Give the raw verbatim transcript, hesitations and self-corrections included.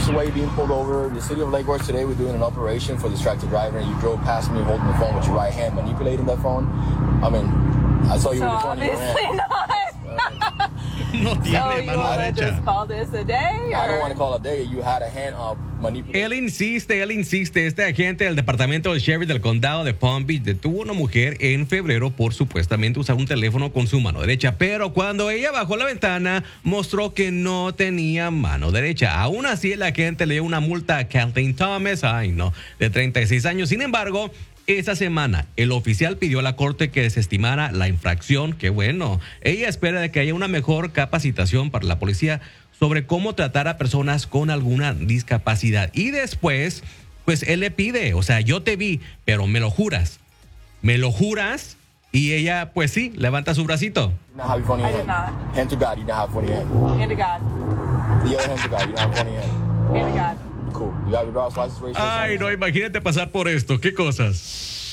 weeks away being pulled over. The city of Lake Worth today, we're doing an operation for distracted driver, and you drove past me holding the phone with your right hand, manipulating that phone. I mean, I saw you so with the phone in your hand. obviously not. No tiene So you mano want to derecha. just call this a day? I don't or- want to call it a day. You had a hand up manipulating. Él insiste, él insiste. Este agente del departamento del sheriff del condado de Palm Beach detuvo a una mujer en febrero por supuestamente usar un teléfono con su mano derecha. Pero cuando ella bajó la ventana, mostró que no tenía mano derecha. Aún así, el agente le dio una multa a Kathleen Thomas, ay no, de treinta y seis años. Sin embargo, esa semana, el oficial pidió a la corte que desestimara la infracción. Qué bueno. Ella espera de que haya una mejor capacitación para la policía sobre cómo tratar a personas con alguna discapacidad. Y después, pues él le pide, o sea, yo te vi, pero me lo juras. ¿Me lo juras? Y ella, pues sí, levanta su bracito. You not have your phone in I your did hand. not. Hand to God, you not have phone in your hand. Hand to God. The other hand to God, you not have phone in your hand. Hand to God. Cool. You have your driver's license, registration. Ay, no, imagínate pasar por esto. ¿Qué cosas?